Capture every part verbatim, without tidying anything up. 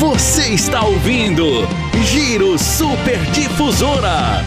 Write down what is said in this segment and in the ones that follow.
Você está ouvindo Giro Super Difusora.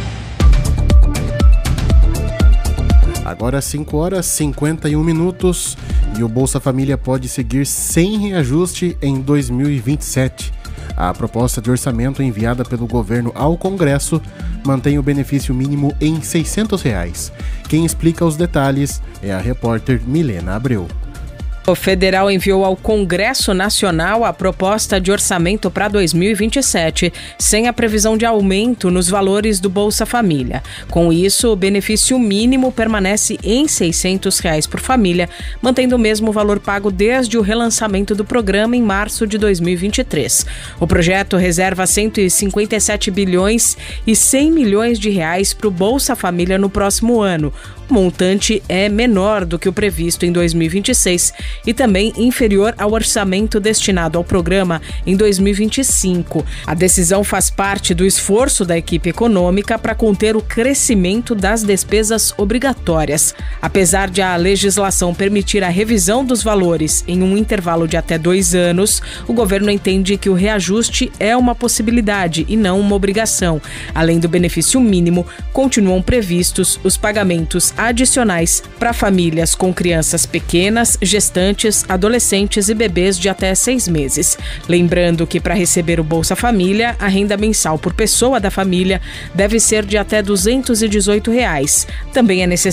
Agora cinco horas e cinquenta e um minutos e o Bolsa Família pode seguir sem reajuste em dois mil e vinte e sete. A proposta de orçamento enviada pelo governo ao Congresso mantém o benefício mínimo em seiscentos reais. Quem explica os detalhes é a repórter Milena Abreu. O federal enviou ao Congresso Nacional a proposta de orçamento para dois mil e vinte e sete, sem a previsão de aumento nos valores do Bolsa Família. Com isso, o benefício mínimo permanece em seiscentos reais por família, mantendo o mesmo valor pago desde o relançamento do programa em março de dois mil e vinte e três. O projeto reserva cento e cinquenta e sete bilhões e cem milhões de reais para o Bolsa Família no próximo ano. O montante é menor do que o previsto em dois mil e vinte e seis e também inferior ao orçamento destinado ao programa em dois mil e vinte e cinco. A decisão faz parte do esforço da equipe econômica para conter o crescimento das despesas obrigatórias. Apesar de a legislação permitir a revisão dos valores em um intervalo de até dois anos, o governo entende que o reajuste é uma possibilidade e não uma obrigação. Além do benefício mínimo, continuam previstos os pagamentos adicionais para famílias com crianças pequenas, gestantes, adolescentes e bebês de até seis meses. Lembrando que para receber o Bolsa Família, a renda mensal por pessoa da família deve ser de até duzentos e dezoito reais. Também é necessário